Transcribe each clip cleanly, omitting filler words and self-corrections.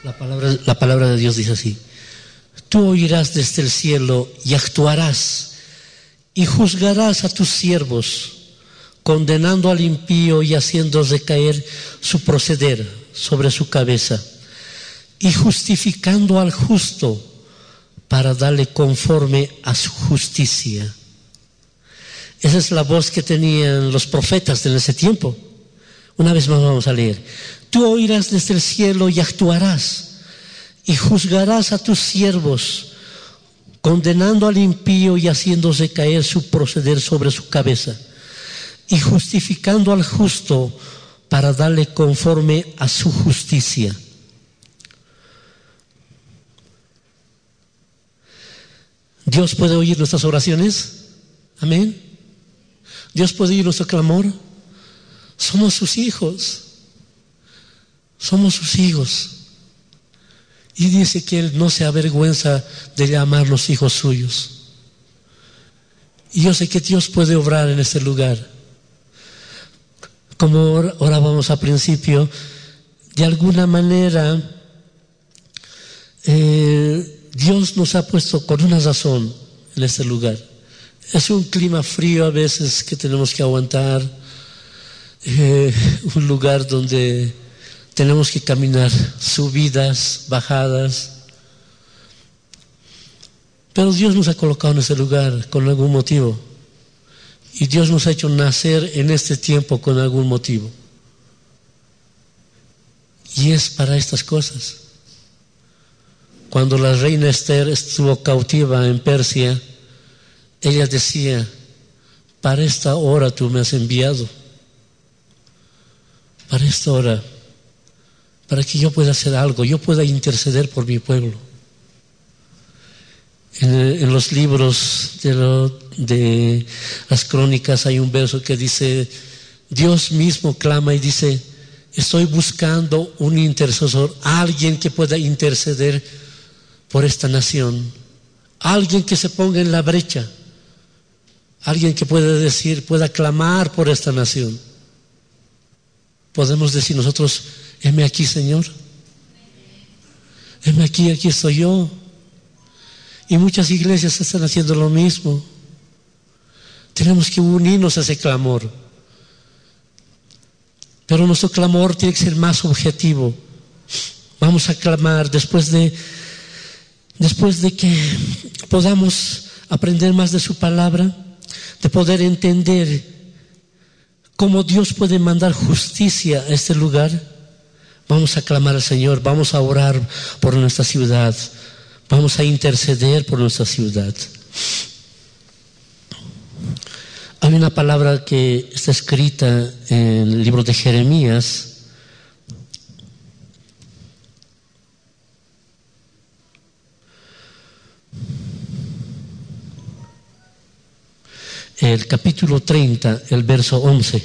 La palabra de Dios dice así: tú oirás desde el cielo y actuarás y juzgarás a tus siervos, condenando al impío y haciendo recaer su proceder sobre su cabeza, y justificando al justo para darle conforme a su justicia. Esa es la voz que tenían los profetas en ese tiempo. Una vez más vamos a leer: tú oirás desde el cielo y actuarás y juzgarás a tus siervos, condenando al impío y haciéndose caer su proceder sobre su cabeza, y justificando al justo para darle conforme a su justicia. ¿Dios puede oír nuestras oraciones? Amén. ¿Dios puede oír nuestro clamor? Somos sus hijos. Somos sus hijos. Y dice que Él no se avergüenza de llamarnos hijos suyos. Y yo sé que Dios puede obrar en este lugar. Como orábamos al principio, de alguna manera Dios nos ha puesto con una razón en este lugar. Es un clima frío a veces que tenemos que aguantar, un lugar donde tenemos que caminar subidas, bajadas. Pero Dios nos ha colocado en ese lugar con algún motivo. Y Dios nos ha hecho nacer en este tiempo con algún motivo. Y es para estas cosas. Cuando la reina Esther estuvo cautiva en Persia, ella decía: para esta hora tú me has enviado. Para esta hora, para que yo pueda hacer algo, yo pueda interceder por mi pueblo. En los libros de las crónicas hay un verso que dice: Dios mismo clama y dice: estoy buscando un intercesor, alguien que pueda interceder por esta nación, alguien que se ponga en la brecha, alguien que pueda clamar por esta nación. Podemos decir nosotros: heme aquí, Señor, heme aquí, aquí estoy yo. Y muchas iglesias están haciendo lo mismo. Tenemos que unirnos a ese clamor, pero nuestro clamor tiene que ser más objetivo. Vamos a clamar después de que podamos aprender más de su palabra, de poder entender cómo Dios puede mandar justicia a este lugar. Vamos a clamar al Señor, vamos a orar por nuestra ciudad, vamos a interceder por nuestra ciudad. Hay una palabra que está escrita en el libro de Jeremías, el capítulo 30, el verso 11.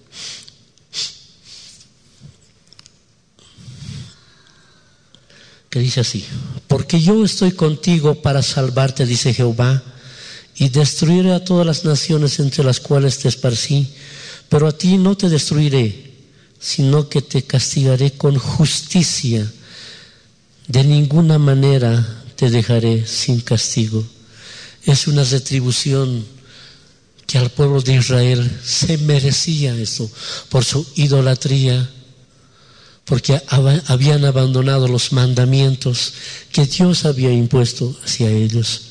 Que dice así: porque yo estoy contigo para salvarte, dice Jehová, y destruiré a todas las naciones entre las cuales te esparcí, pero a ti no te destruiré, sino que te castigaré con justicia. De ninguna manera te dejaré sin castigo. Es una retribución que al pueblo de Israel se merecía eso por su idolatría, porque habían abandonado los mandamientos que Dios había impuesto hacia ellos.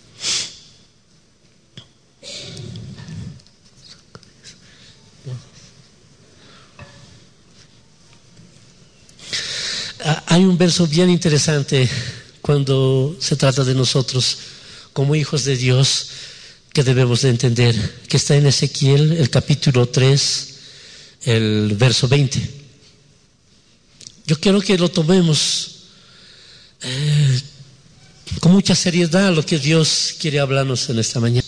Hay un verso bien interesante cuando se trata de nosotros como hijos de Dios que debemos de entender, que está en Ezequiel, el capítulo 3, el verso 20. Yo quiero que lo tomemos con mucha seriedad, lo que Dios quiere hablarnos en esta mañana.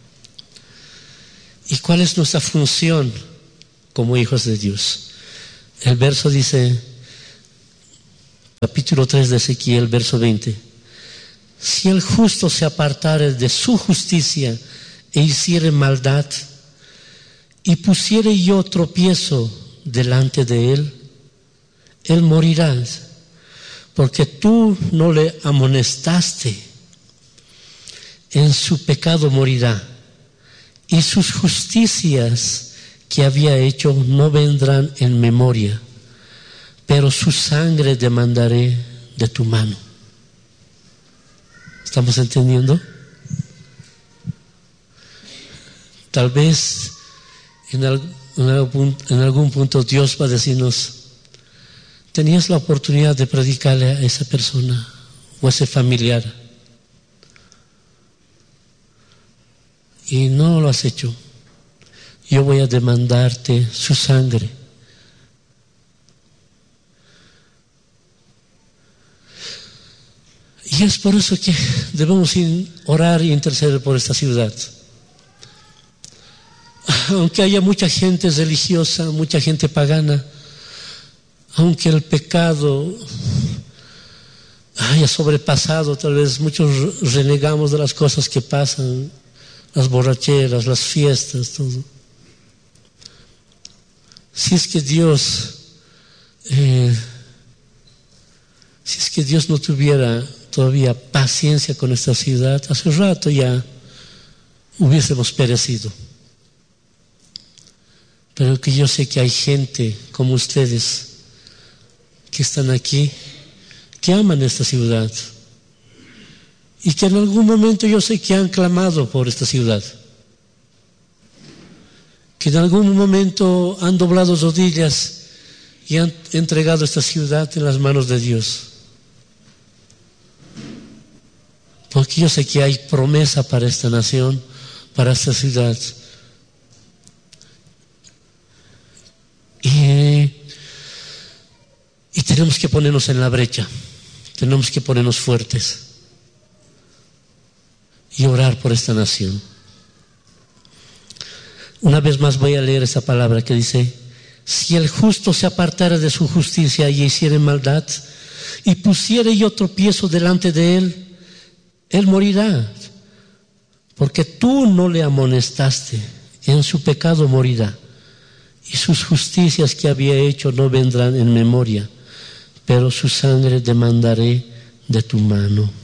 ¿Y cuál es nuestra función como hijos de Dios? El verso dice, capítulo 3 de Ezequiel, verso 20: si el justo se apartare de su justicia e hiciere maldad, y pusiere yo tropiezo delante de él, él morirá, porque tú no le amonestaste, en su pecado morirá, y sus justicias que había hecho no vendrán en memoria, pero su sangre demandaré de tu mano. ¿Estamos entendiendo? Tal vez en algún punto Dios va a decirnos: tenías la oportunidad de predicarle a esa persona o a ese familiar y no lo has hecho. Yo voy a demandarte su sangre. Y es por eso que debemos orar y interceder por esta ciudad. Aunque haya mucha gente religiosa, mucha gente pagana, aunque el pecado haya sobrepasado, tal vez muchos renegamos de las cosas que pasan, las borracheras, las fiestas, todo. Si es que Dios no tuviera todavía paciencia con esta ciudad, hace rato ya hubiésemos perecido. Pero que yo sé que hay gente como ustedes que están aquí, que aman esta ciudad y que en algún momento yo sé que han clamado por esta ciudad, que en algún momento han doblado rodillas y han entregado esta ciudad en las manos de Dios. Porque yo sé que hay promesa para esta nación, para esta ciudad. Y tenemos que ponernos en la brecha, tenemos que ponernos fuertes y orar por esta nación. Una vez más voy a leer esa palabra que dice: si el justo se apartara de su justicia y hiciere maldad, y pusiere yo tropiezo delante de él, él morirá, porque tú no le amonestaste, en su pecado morirá, y sus justicias que había hecho no vendrán en memoria, pero su sangre demandaré de tu mano.